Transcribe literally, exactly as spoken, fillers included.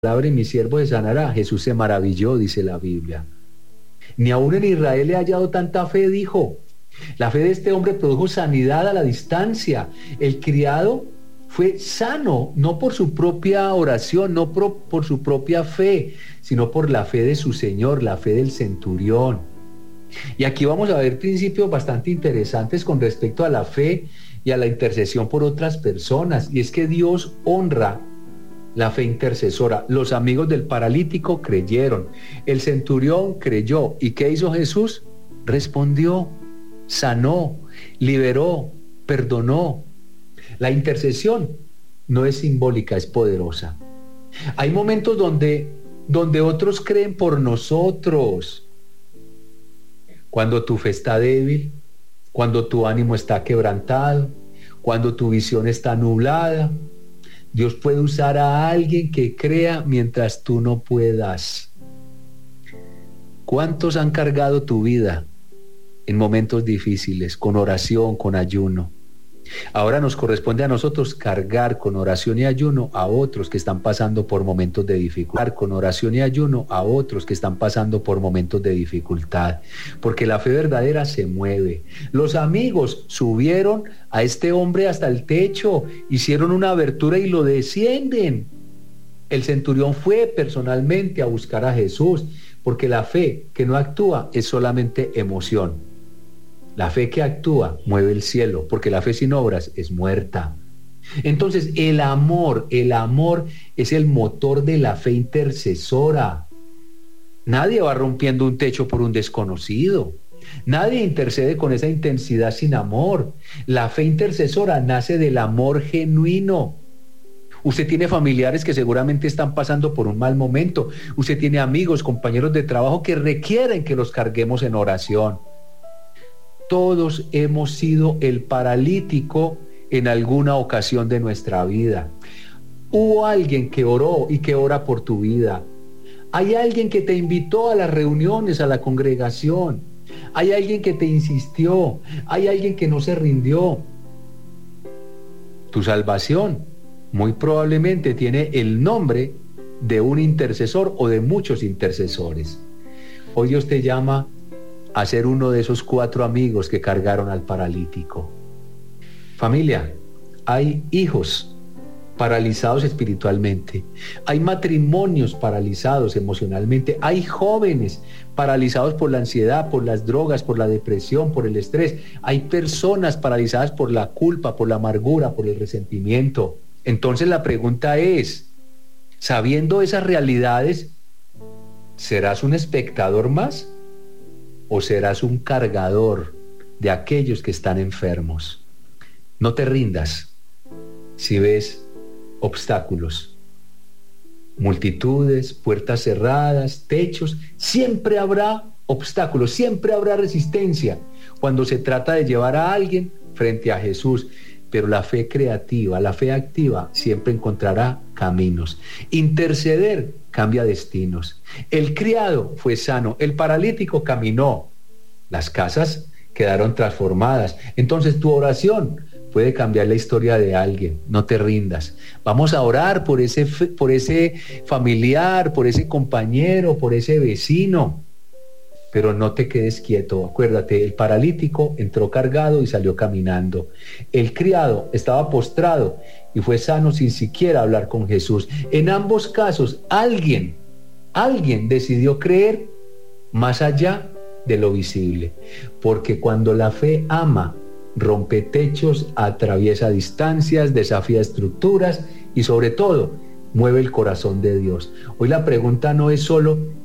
palabra y mi siervo se sanará. Jesús se maravilló, dice la Biblia. Ni aún en Israel he hallado tanta fe, dijo. La fe de este hombre produjo sanidad a la distancia. El criado fue sano, no por su propia oración, no por, por su propia fe, sino por la fe de su Señor, la fe del centurión. Y aquí vamos a ver principios bastante interesantes con respecto a la fe y a la intercesión por otras personas. Y es que Dios honra la fe intercesora. Los amigos del paralítico creyeron, el centurión creyó. ¿Y qué hizo Jesús? Respondió, sanó, liberó, perdonó. La intercesión no es simbólica, es poderosa. Hay momentos donde, donde otros creen por nosotros. Cuando tu fe está débil, cuando tu ánimo está quebrantado, cuando tu visión está nublada, Dios puede usar a alguien que crea mientras tú no puedas. ¿Cuántos han cargado tu vida en momentos difíciles, con oración, con ayuno? Ahora nos corresponde a nosotros cargar con oración y ayuno a otros que están pasando por momentos de dificultad, con oración y ayuno a otros que están pasando por momentos de dificultad, porque la fe verdadera se mueve. Los amigos subieron a este hombre hasta el techo, hicieron una abertura y lo descienden. El centurión fue personalmente a buscar a Jesús, porque la fe que no actúa es solamente emoción. La fe que actúa mueve el cielo, porque la fe sin obras es muerta. Entonces, el amor, el amor es el motor de la fe intercesora. Nadie va rompiendo un techo por un desconocido. Nadie intercede con esa intensidad sin amor. La fe intercesora nace del amor genuino. Usted tiene familiares que seguramente están pasando por un mal momento. Usted tiene amigos, compañeros de trabajo que requieren que los carguemos en oración. Todos hemos sido el paralítico en alguna ocasión de nuestra vida. Hubo alguien que oró y que ora por tu vida. Hay alguien que te invitó a las reuniones, a la congregación. Hay alguien que te insistió. Hay alguien que no se rindió. Tu salvación muy probablemente tiene el nombre de un intercesor o de muchos intercesores. Hoy Dios te llama a ser uno de esos cuatro amigos que cargaron al paralítico. Familia, hay hijos paralizados espiritualmente, hay matrimonios paralizados emocionalmente, hay jóvenes paralizados por la ansiedad, por las drogas, por la depresión, por el estrés, hay personas paralizadas por la culpa, por la amargura, por el resentimiento. Entonces la pregunta es, sabiendo esas realidades, ¿serás un espectador más? ¿O serás un cargador de aquellos que están enfermos? No te rindas si ves obstáculos, multitudes, puertas cerradas, techos. Siempre habrá obstáculos, siempre habrá resistencia cuando se trata de llevar a alguien frente a Jesús. Pero la fe creativa, la fe activa siempre encontrará caminos. Interceder cambia destinos. El criado fue sano, el paralítico caminó, las casas quedaron transformadas. Entonces tu oración puede cambiar la historia de alguien. No te rindas. Vamos a orar por ese, por ese familiar, por ese compañero, por ese vecino. Pero no te quedes quieto. Acuérdate, el paralítico entró cargado y salió caminando. El criado estaba postrado y fue sano sin siquiera hablar con Jesús. En ambos casos, alguien, alguien decidió creer más allá de lo visible. Porque cuando la fe ama, rompe techos, atraviesa distancias, desafía estructuras y sobre todo, mueve el corazón de Dios. Hoy la pregunta no es solo